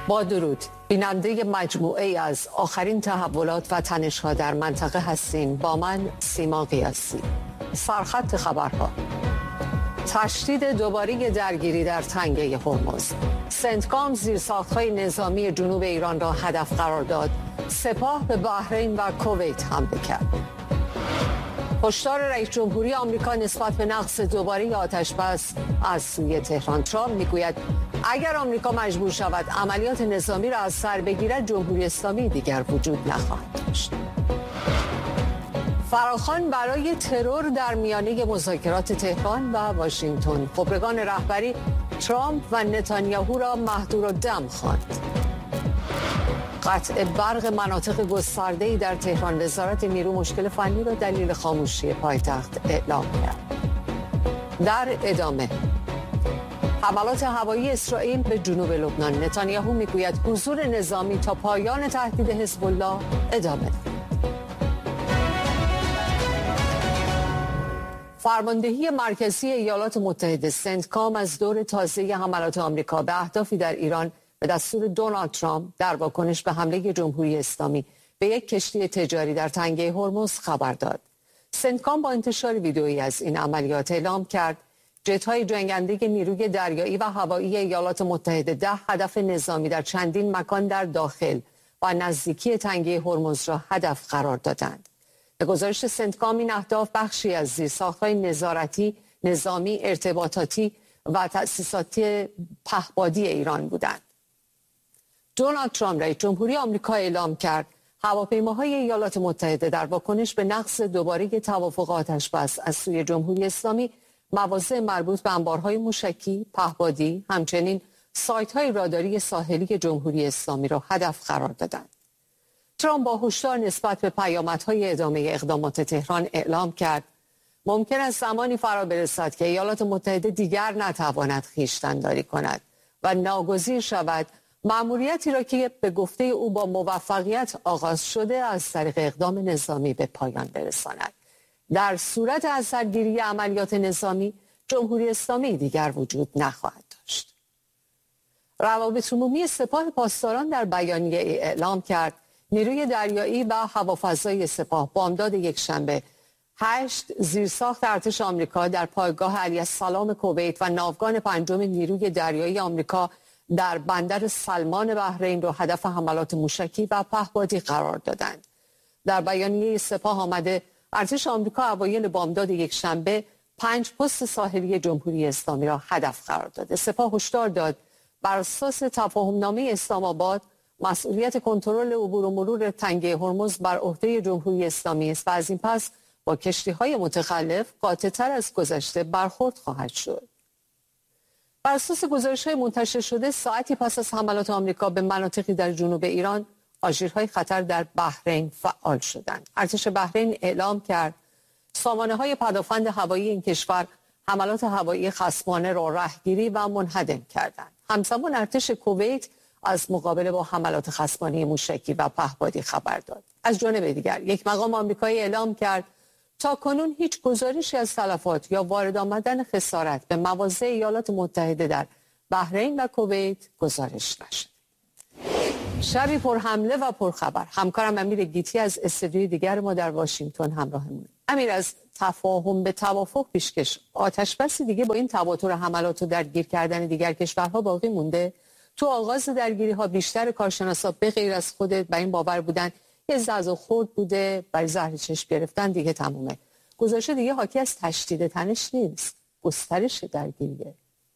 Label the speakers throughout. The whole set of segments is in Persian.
Speaker 1: با درود، بیننده مجموعه از آخرین تحولات و تنش‌ها در منطقه هستین. با من سیما قیاسی. سرخط خبرها: تشدید دوباره درگیری در تنگه هرمز. سنتکام زیرساخت‌های نظامی جنوب ایران را هدف قرار داد. سپاه به بحرین و کویت حمله کرد. هشدار رئیس جمهوری آمریکا نسبت به نقض دوباره آتش‌بس از سوی تهران. ترامپ میگوید اگر آمریکا مجبور شود عملیات نظامی را از سر بگیرد، جمهوری اسلامی دیگر وجود نخواهد داشت. فراخوان برای ترور در میانه مذاکرات تهران و واشنگتن. خبرگان رهبری ترامپ و نتانیاهو را مهدورالدم خواند. قطع برق مناطق گسترده‌ای در تهران. وزارت نیرو مشکل فنی را دلیل خاموشی پایتخت اعلام کرد. در ادامه، حملات هوایی اسرائیل به جنوب لبنان. نتانیاهو میگوید حضور نظامی تا پایان تهدید حزب الله ادامه دارد. فرماندهی مرکزی ایالات متحده سنتکام از دور تازه حملات آمریکا به اهدافی در ایران به دستور دونالد ترامپ در واکنش به حمله جمهوری اسلامی به یک کشتی تجاری در تنگه هرمز خبر داد. سنتکام با انتشار ویدئویی از این عملیات اعلام کرد جت‌های جنگنده نیروی دریایی و هوایی ایالات متحده 10 هدف نظامی در چندین مکان در داخل و نزدیکی تنگه هرمز را هدف قرار دادند. به گزارش سنتکام این اهداف بخشی از زیرساخت‌های نظارتی، نظامی، ارتباطاتی و تأسیساتی پهپادی ایران بودند. دونالد ترامپ رئیس جمهوری آمریکا اعلام کرد هواپیماهای ایالات متحده در واکنش به نقض دوباره توافق آتش‌بس از سوی جمهوری اسلامی مواضع مربوط به انبارهای موشکی، پهپادی، همچنین سایت‌های راداری ساحلی جمهوری اسلامی را هدف قرار دادند. ترامپ با هشدار نسبت به پیامدهای ادامه اقدامات تهران اعلام کرد ممکن است زمانی فرا برسد که ایالات متحده دیگر نتواند خویشتن‌داری کند و ناگزیر شود مأموریتی را که به گفته او با موفقیت آغاز شده از طریق اقدام نظامی به پایان برساند. در صورت از سرگیری عملیات نظامی، جمهوری اسلامی دیگر وجود نخواهد داشت. روابط عمومی سپاه پاسداران در بیانیه اعلام کرد نیروی دریایی و هوافضای سپاه بامداد یکشنبه 8 زیرساخت ارتش آمریکا در پایگاه علی السلام کویت و ناوگان پنجم نیروی دریایی آمریکا در بندر سلمان بحرین را هدف حملات موشکی و پهپادی قرار دادند. در بیانیه سپاه آمده ارتش آمریکا اوایل بامداد یکشنبه 5 پست ساحلی جمهوری اسلامی را هدف قرار داده. سپاه هشدار داد بر اساس تفاهمنامه اسلام آباد مسئولیت کنترل عبور و مرور تنگه هرمز بر عهده جمهوری اسلامی است و از این پس با کشتی‌های متخلف قاطع‌تر از گذشته برخورد خواهد شد. بر اساس گزارش‌های منتشر شده ساعتی پس از حملات آمریکا به مناطقی در جنوب ایران، آژیرهای خطر در بحرین فعال شدند. ارتش بحرین اعلام کرد سامانه‌های پدافند هوایی این کشور حملات هوایی خصمانه را رهگیری و منهدم کردند. همزمان ارتش کویت از مقابله با حملات خصمانه موشکی و پهپادی خبر داد. از جانب دیگر یک مقام آمریکایی اعلام کرد تاکنون هیچ گزارشی از تلفات یا وارد آمدن خسارت به مواضع ایالات متحده در بحرین و کویت گزارش نشد. شبی پر حمله و پر خبر. همکارم امیر گیتی از استودیوی دیگر ما در واشنگتن همراهمونه. امیر، از تفاهم به توافق پیشکش آتش‌بسی دیگه با این تواتر حملات و درگیر کردن دیگر کشورها باقی مونده؟ تو آغاز درگیری ها بیشتر کارشناسا به غیر از خودت بر این باور بودن یه زعزع خورد بوده، برای زهر چشم گرفتن دیگه تمومه. گزارش دیگه حاکی از تشدید تنش نیست، گسترش درگیریه.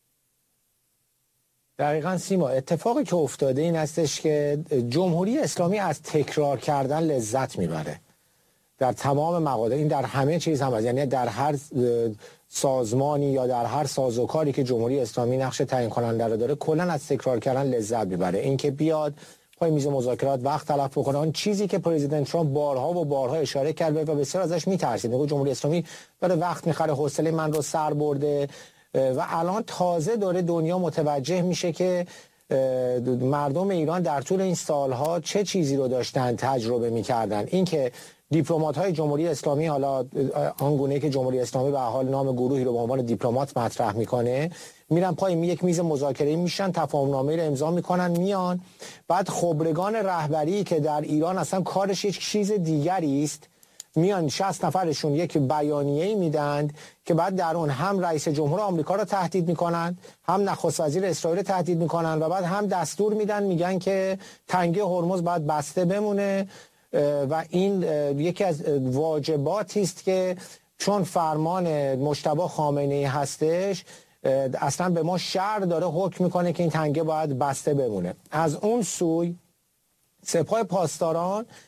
Speaker 2: دقیقاً سیما، اتفاقی که افتاده این هستش که جمهوری اسلامی از تکرار کردن لذت میبره در تمام مقاطع. این در همه چیز هم هست، یعنی در هر سازمانی یا در هر سازوکاری که جمهوری اسلامی نقش تعیین کننده رو داره کلاً از تکرار کردن لذت میبره. این که بیاد پای میز مذاکرات وقت تلف بکنه، آن چیزی که پرزیدنت ترامپ بارها و بارها اشاره کرده و بسیار ازش میترسید، میگه جمهوری اسلامی داره وقت میخره، حوصله من رو سر برده و الان تازه داره دنیا متوجه میشه که مردم ایران در طول این سالها چه چیزی رو داشتن تجربه میکردن. این که دیپلمات‌های جمهوری اسلامی، حالا آنگونه که جمهوری اسلامی به حال نام گروهی رو به عنوان دیپلمات مطرح میکنه، میرن پای یک میز مذاکره میشن، تفاهم‌نامه رو امضا میکنن، میان بعد خبرگان رهبری که در ایران اصلا کارش یک چیز دیگری است، میان 60 نفرشون یک بیانیه‌ای میدن که بعد در اون هم رئیس جمهور آمریکا رو تهدید میکنن، هم نخست وزیر اسرائیل تهدید میکنن و بعد هم دستور میدن، میگن که تنگه هرمز باید بسته بمونه و این یکی از واجباتی است که چون فرمان مجتبی خامنه‌ای هستش اصلا به ما شرع داره حکم میکنه که این تنگه باید بسته بمونه. از اون سوی سپاه پاسداران